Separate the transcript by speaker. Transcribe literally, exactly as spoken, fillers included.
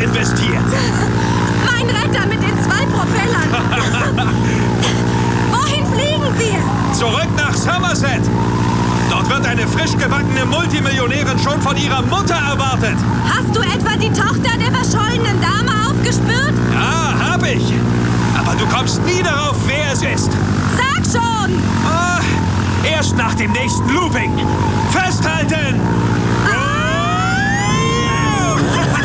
Speaker 1: investiert.
Speaker 2: Mein Retter mit den zwei Propellern. Wohin fliegen wir?
Speaker 1: Zurück nach Somerset. Dort wird eine frisch gebackene Multimillionärin schon von ihrer Mutter erwartet.
Speaker 2: Hast du etwa die Tochter der verschollenen Dame aufgespürt?
Speaker 1: Ja, hab ich. Aber du kommst nie darauf, wer es ist.
Speaker 2: Sag schon!
Speaker 1: Ah, erst nach dem nächsten Looping. Festhalten!